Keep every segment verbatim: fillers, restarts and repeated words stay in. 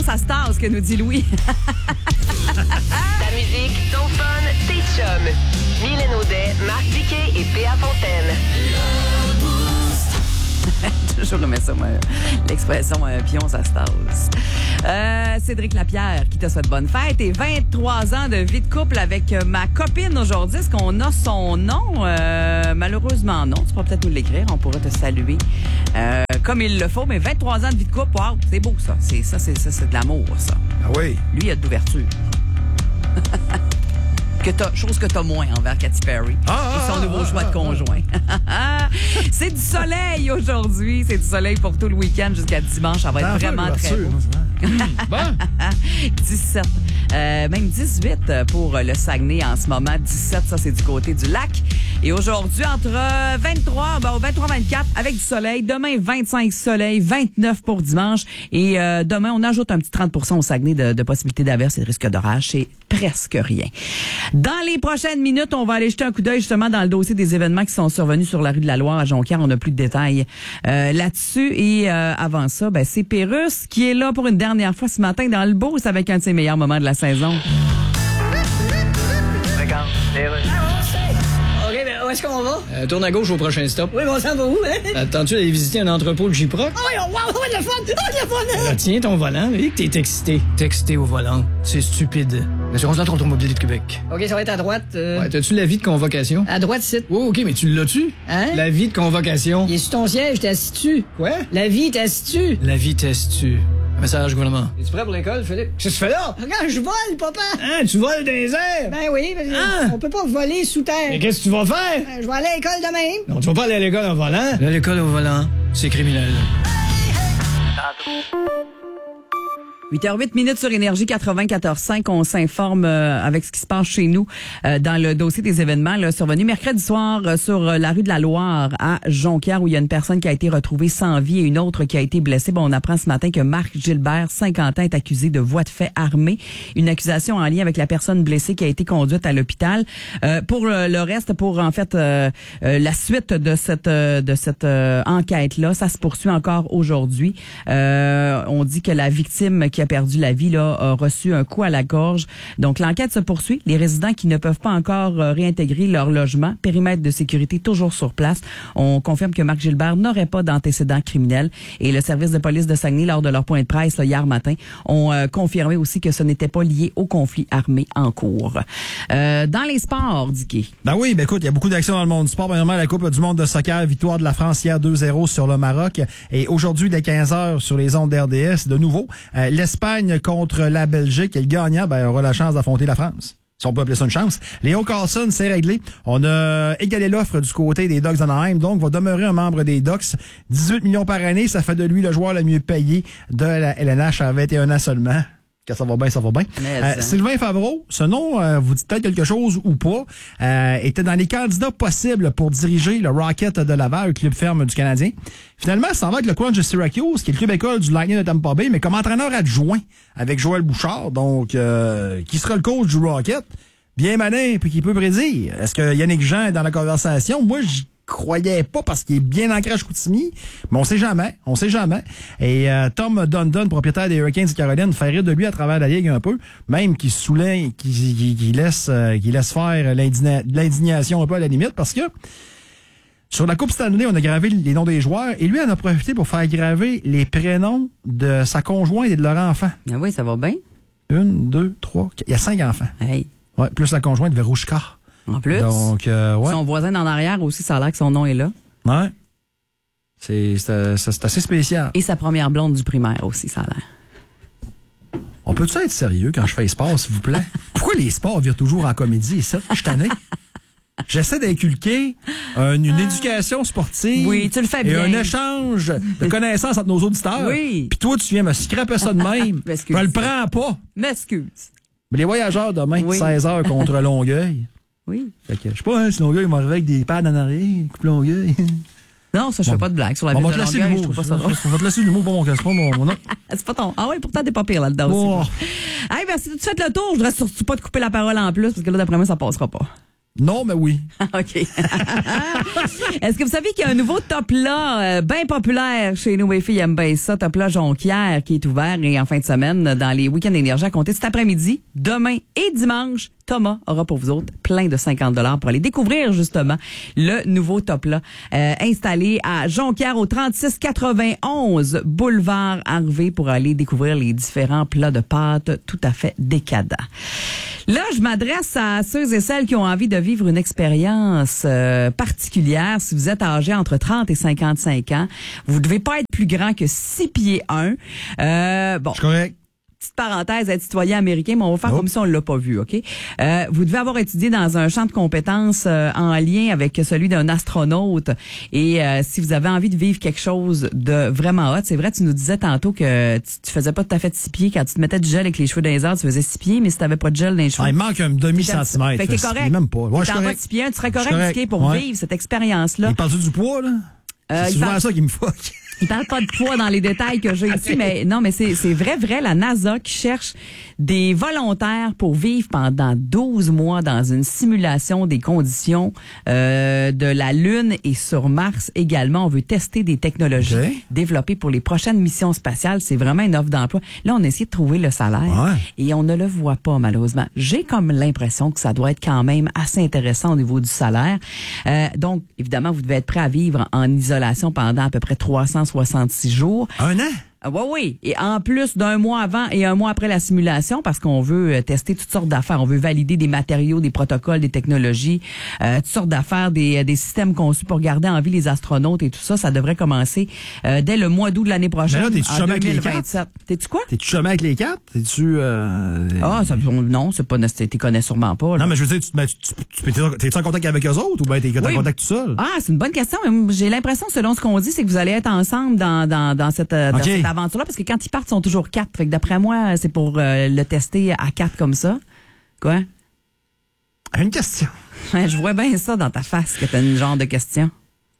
Ça se tasse, que nous dit Louis. Ta musique, ton fun, tes chums. Mylène Audet, Marc Diquet et P A Fontaine. Toujours aimé ça, moi. L'expression un pion, ça se tasse. Euh, Cédric Lapierre qui te souhaite bonne fête et vingt-trois ans de vie de couple avec ma copine aujourd'hui. Est-ce qu'on a son nom? Euh, malheureusement, non. Tu pourras peut-être nous l'écrire. On pourra te saluer euh, comme il le faut. Mais vingt-trois ans de vie de couple, wow, c'est beau, ça. C'est, ça, c'est, ça, c'est de l'amour, ça. Ah oui. Lui, il a de l'ouverture. Que t'as, chose que t'as moins envers Katy Perry ah, et son ah, nouveau ah, choix ah, de conjoint. Ah. C'est du soleil aujourd'hui. C'est du soleil pour tout le week-end jusqu'à dimanche. Ça va être vraiment très beau. Bon. dix-sept, euh, même dix-huit pour le Saguenay en ce moment. dix-sept, ça, c'est du côté du lac. Et aujourd'hui, entre vingt-trois, ben, vingt-trois vingt-quatre, avec du soleil. Demain, vingt-cinq soleil, vingt-neuf pour dimanche. Et euh, demain, on ajoute un petit trente pour cent au Saguenay de, de possibilité d'averse et de risque d'orage. C'est presque rien. Dans les prochaines minutes, on va aller jeter un coup d'œil justement dans le dossier des événements qui sont survenus sur la rue de la Loire à Jonquière. On n'a plus de détails euh, là-dessus. Et euh, avant ça, ben, c'est Pérusse qui est là pour une dernière fois ce matin dans le Beauce avec un de ses meilleurs moments de la saison. Regarde, les rues. OK, ben où est-ce qu'on va? Euh, tourne à gauche au prochain stop. Oui, mais on s'en va où, hein? Attends-tu d'aller visiter un entrepôt de J-Proc? Oh, oui, oh, wow, oh, le fun! Oh, le fun! Ah, tiens ton volant, oui, que t'es excité. Texté au volant, c'est stupide. L'assurance automobile de Québec. OK, ça va être à droite. Euh... Ouais, t'as-tu l'avis de convocation? À droite, c'est. Oh, OK, mais tu l'as-tu? Hein? L'avis de convocation. Il est sur ton siège, t'es assis-tu? Quoi? La vie, t'es assis-tu? La vitesse-tu. Message gouvernement. Es-tu prêt pour l'école, Philippe? Qu'est-ce que tu fais là? Regarde, je vole, papa! Hein, tu voles dans les airs? Ben oui, parce que Hein? on peut pas voler sous terre. Mais qu'est-ce que tu vas faire? Euh, je vais aller à l'école demain. Non, tu vas pas aller à l'école en volant. À l'école au volant, c'est criminel. huit heures huit minutes sur Énergie quatre-vingt-quatorze cinq. On s'informe euh, avec ce qui se passe chez nous euh, dans le dossier des événements là, survenus mercredi soir euh, sur euh, la rue de la Loire à Jonquière où il y a une personne qui a été retrouvée sans vie et une autre qui a été blessée. Bon, on apprend ce matin que Marc Gilbert, cinquante ans, est accusé de voie de fait armée. Une accusation en lien avec la personne blessée qui a été conduite à l'hôpital. Euh, pour euh, le reste, pour en fait euh, euh, la suite de cette euh, de cette euh, enquête-là, ça se poursuit encore aujourd'hui. Euh, on dit que la victime qui a perdu la vie là a reçu un coup à la gorge. Donc l'enquête se poursuit. Les résidents qui ne peuvent pas encore euh, réintégrer leur logement, périmètre de sécurité toujours sur place. On confirme que Marc Gilbert n'aurait pas d'antécédents criminels et le service de police de Saguenay lors de leur point de presse là, hier matin ont euh, confirmé aussi que ce n'était pas lié au conflit armé en cours. Euh, dans les sports, Dicky. Ben oui, ben écoute, il y a beaucoup d'actions dans le monde du sport. Premièrement, la Coupe du monde de soccer, victoire de la France hier deux zéro sur le Maroc. Et aujourd'hui, dès quinze heures sur les ondes d'R D S, de nouveau, euh, l'Espagne contre la Belgique. Et le gagnant, ben, aura la chance d'affronter la France. Si on peut appeler ça une chance. Léo Carlson, c'est réglé. On a égalé l'offre du côté des Ducks d'Anaheim, donc va demeurer un membre des Ducks. dix-huit millions par année, ça fait de lui le joueur le mieux payé de la L N H à vingt et un ans seulement. Quand ça va bien, ça va bien. Euh, Sylvain Favreau, ce nom euh, vous dit peut-être quelque chose ou pas, euh, était dans les candidats possibles pour diriger le Rocket de Laval, le club ferme du Canadien. Finalement, ça va avec le Crunch de Syracuse, qui est le club école du Lightning de Tampa Bay, mais comme entraîneur adjoint avec Joël Bouchard, donc euh, qui sera le coach du Rocket. Bien malin, puis qui peut prédire. Est-ce que Yannick Jean est dans la conversation? Moi, je croyais pas parce qu'il est bien ancré à Chicoutimi, mais on sait jamais, on sait jamais. Et euh, Tom Dundon, propriétaire des Hurricanes de Caroline, fait rire de lui à travers la ligue un peu, même qu'il souligne, qu'il qui, qui laisse, euh, qu'il laisse faire l'indigna, l'indignation un peu à la limite, parce que sur la Coupe Stanley, on a gravé les noms des joueurs, et lui en a profité pour faire graver les prénoms de sa conjointe et de leur enfant. Ah oui, ça va bien. Une, deux, trois, quatre. Il y a cinq enfants. Hey. Ouais, plus la conjointe Verouchka. En plus, donc, euh, ouais. son voisin en arrière aussi, ça a l'air que son nom est là. Ouais. C'est, c'est, c'est assez spécial. Et sa première blonde du primaire aussi, ça a l'air. On peut-tu être sérieux quand je fais sport, s'il vous plaît? Pourquoi les sports virent toujours en comédie et ça? Je suis tanné. J'essaie d'inculquer une, une éducation sportive. Oui, tu le fais bien. Et un échange de connaissances entre nos auditeurs. Oui. Puis toi, tu viens me scraper ça de même. Je me le prends pas. M'excuse. Mais les voyageurs demain, oui. seize heures contre Longueuil. Oui. Fait que, je sais pas, hein, si Longueuil m'arrive avec des pads en arrière, coupe Longueuil. Non, ça, je bon. fais pas de blague sur la ville de Longueuil. Je trouve pas ça drôle. On va te laisser l'humour, bon, c'est pas mon, mon nom. C'est pas ton. Ah oui, pourtant, t'es pas pire là-dedans oh. aussi. Hey, ben, si tu fais le tour, je voudrais surtout pas te couper la parole en plus, parce que là, d'après moi, ça passera pas. Non, mais oui. OK. Est-ce que vous savez qu'il y a un nouveau top là, euh, bien populaire chez nous, mes filles aiment bien ça, top là Jonquière, qui est ouvert et en fin de semaine dans les week-ends d'énergie à compter cet après-midi, demain et dimanche. Thomas aura pour vous autres plein de cinquante dollars pour aller découvrir justement le nouveau top là euh, installé à Jonquière au trente-six quatre-vingt-onze boulevard Harvey pour aller découvrir les différents plats de pâtes tout à fait décadents. Là, je m'adresse à ceux et celles qui ont envie de vivre une expérience euh, particulière. Si vous êtes âgé entre trente et cinquante-cinq ans, vous devez pas être plus grand que six pieds un. Euh, bon. C'est correct. Petite parenthèse, être citoyen américain, mais on va faire Oh. comme si on l'a pas vu, OK? Euh, vous devez avoir étudié dans un champ de compétences euh, en lien avec celui d'un astronaute. Et euh, si vous avez envie de vivre quelque chose de vraiment hot, c'est vrai, tu nous disais tantôt que tu, tu faisais pas tout à fait de six pieds. Quand tu te mettais du gel avec les cheveux dans les airs, tu faisais six pieds, mais si t'avais pas de gel dans les cheveux... Ah, il manque un demi-centimètre. Fait que t'es C'est correct. Même pas. Ouais, je T'es suis en bas de correct. six pieds un, tu serais Je suis correct, correct. Dicky, pour Ouais. vivre cette expérience-là. Il parle du poids, là? Euh, C'est il souvent parle- ça qui me fuck. Il parle pas de poids dans les détails que j'ai ici, mais non, mais c'est c'est vrai, vrai, la NASA qui cherche des volontaires pour vivre pendant douze mois dans une simulation des conditions euh, de la Lune et sur Mars également. On veut tester des technologies OK. développées pour les prochaines missions spatiales. C'est vraiment une offre d'emploi. Là, on a essayé de trouver le salaire Ouais. et on ne le voit pas, malheureusement. J'ai comme l'impression que ça doit être quand même assez intéressant au niveau du salaire. Euh, donc, évidemment, vous devez être prêt à vivre en isolation pendant à peu près trois cent soixante-six jours. Un an? Ah, oui, oui. Et en plus d'un mois avant et un mois après la simulation, parce qu'on veut euh, tester toutes sortes d'affaires. On veut valider des matériaux, des protocoles, des technologies, euh, toutes sortes d'affaires, des, des systèmes conçus pour garder en vie les astronautes et tout ça. Ça devrait commencer euh, dès le mois d'août de l'année prochaine, Mais là, t'es-tu en chômé avec les deux mille vingt-sept. T'es-tu quoi? T'es-tu chômé avec les quatre? T'es-tu... Euh... Ah, ça, non, c'est pas, t'es connais sûrement pas. Là. Non, mais je veux dire, tu, mais tu, tu, tu- t'es-tu en contact avec eux autres ou bien t'es Oui. en contact tout seul? Ah, c'est une bonne question. Mais j'ai l'impression, selon ce qu'on dit, c'est que vous allez être ensemble dans, dans, dans cette, euh, dans OK. cette aventure-là, parce que quand ils partent, ils sont toujours quatre. Fait que d'après moi, c'est pour euh, le tester à quatre comme ça. Quoi? Une question. Ouais, je vois bien ça dans ta face, que t'as une genre de question.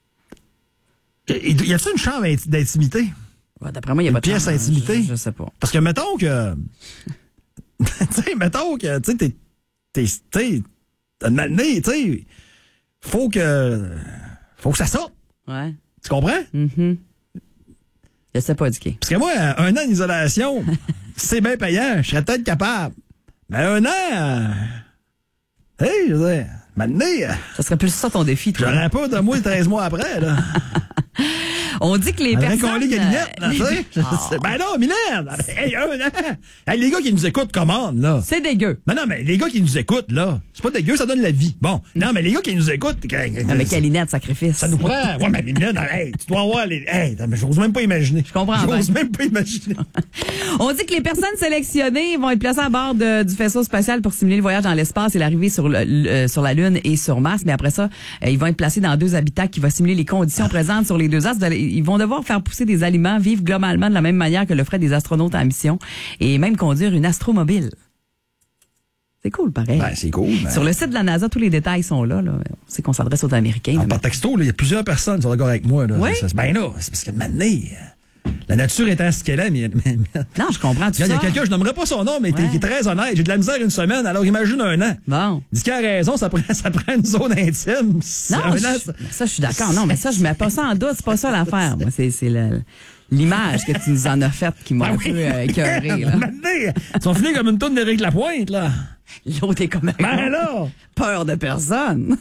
Y y a-t-il une chambre inti- d'intimité? Ouais, d'après moi, il y a Une pas de pièce chambre. intimité? Je, je sais pas. Parce que mettons que... tu sais, mettons que, tu sais, t'es... T'es... T'sais, t'as un moment donné, tu sais, faut que... Faut que ça sorte. Ouais. Tu comprends? Mhm. Je sais pas, Dicky. Parce que moi, un an d'isolation, c'est bien payant. Je serais peut-être capable. Mais un an... euh, Hey, je veux dire, maintenant, euh, Ça serait plus ça ton défi, toi. j'aurais pas de moi treize mois après, là. On dit que les Avec personnes... un lit galinette, là, euh, tu sais. Je Ah. sais. Ben non, Mylène! Hey, un an! Hey, les gars qui nous écoutent commandent, là. C'est dégueu. Non, non, mais les gars qui nous écoutent, là, c'est pas dégueu, ça donne la vie. Bon. Non, mais les gars qui nous écoutent, Non, mais Calinette, sacrifice. ça nous prend. Ouais, mais Mylène, hey, tu dois avoir les. Hey, mais j'ose même pas imaginer. Je comprends J'ose bien. même pas imaginer. On dit que les personnes sélectionnées vont être placées à bord de- du vaisseau spatial pour simuler le voyage dans l'espace et l'arrivée sur, le- le- euh, sur la Lune et sur Mars. Mais après ça, euh, ils vont être placés dans deux habitats qui vont simuler les conditions présentes sur les deux astres. Vous allez- Ils vont devoir faire pousser des aliments, vivre globalement de la même manière que le feraient des astronautes en mission et même conduire une astromobile. C'est cool, pareil. Ben, c'est cool. Ben. Sur le site de la NASA, tous les détails sont là. là. On sait qu'on s'adresse aux Américains. Ah, mais- par texto, là, il y a plusieurs personnes qui sont d'accord avec moi. Là. Oui? Ça, c'est- ben là, c'est parce que maintenant, euh, la nature étant ce qu'elle est, mais, mais- mais- Non, je comprends tout il y a ça. quelqu'un, je nommerai pas son nom, mais Ouais. qui est très honnête. J'ai de la misère une semaine, alors imagine un an. Bon. Dis qu'il a raison, ça prend, ça prend une zone intime. C'est Non, un je- an, ça- mais ça, je suis d'accord. Non, mais ça, je mets pas ça en doute. C'est pas ça l'affaire. Moi, c'est, c'est le- l'image que tu nous en as faite qui m'a Ben un oui. peu euh, écœuré, là. Maintenant, ils sont finis comme une tonne d'Éric Lapointe, là. L'autre est comme un Ben là! peur de personne.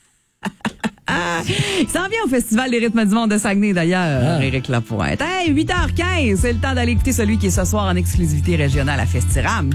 Il s'en vient au Festival des rythmes du monde de Saguenay, d'ailleurs, Ah. Éric Lapointe. Hey, huit heures quinze, c'est le temps d'aller écouter celui qui est ce soir en exclusivité régionale à Festiram.